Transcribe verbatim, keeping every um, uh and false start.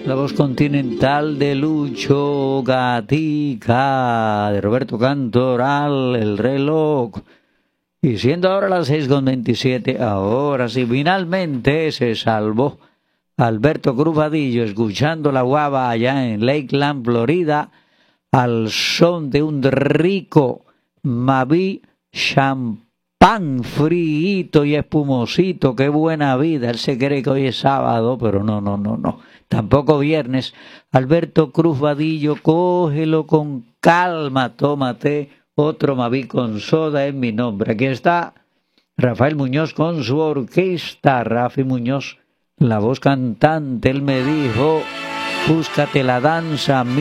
La voz continental de Lucho Gatica, de Roberto Cantoral, el reloj. Y siendo ahora las seis con veintisiete, ahora sí, finalmente se salvó Alberto Cruz Vadillo, escuchando la guava allá en Lakeland, Florida, al son de un rico Maví champán fríito y espumosito. Qué buena vida. Él se cree que hoy es sábado, pero no, no, no, no. Tampoco viernes. Alberto Cruz Vadillo, cógelo con calma, tómate otro Maví con soda en mi nombre. Aquí está Rafael Muñoz con su orquesta. Rafi Muñoz, la voz cantante. Él me dijo, búscate la danza.